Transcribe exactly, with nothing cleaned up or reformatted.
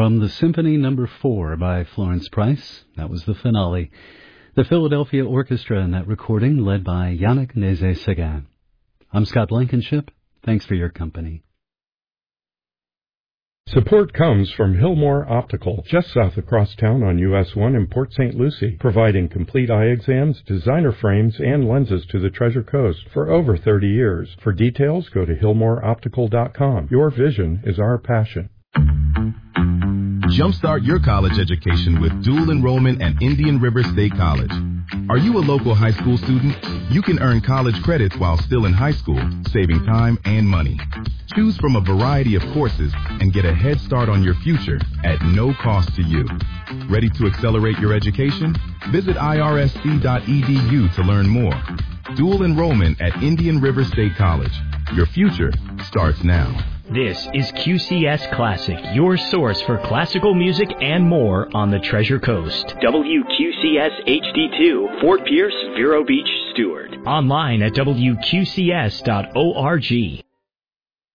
from the Symphony Number Four by Florence Price. That was the finale. The Philadelphia Orchestra in that recording, led by Yannick Nézet-Séguin. I'm Scott Blankenship. Thanks for your company. Support comes from Hillmore Optical, just south of Crosstown on U S one in Port Saint Lucie, providing complete eye exams, designer frames, and lenses to the Treasure Coast for over thirty years. For details, go to hillmore optical dot com. Your vision is our passion. Jumpstart your college education with dual enrollment at Indian River State College. Are you a local high school student? You can earn college credits while still in high school, saving time and money. Choose from a variety of courses and get a head start on your future at no cost to you. Ready to accelerate your education? Visit I R S C dot E D U to learn more. Dual enrollment at Indian River State College. Your future starts now. This is Q C S Classic, your source for classical music and more on the Treasure Coast. W Q C S H D two, Fort Pierce, Vero Beach, Stewart. Online at W Q C S dot org.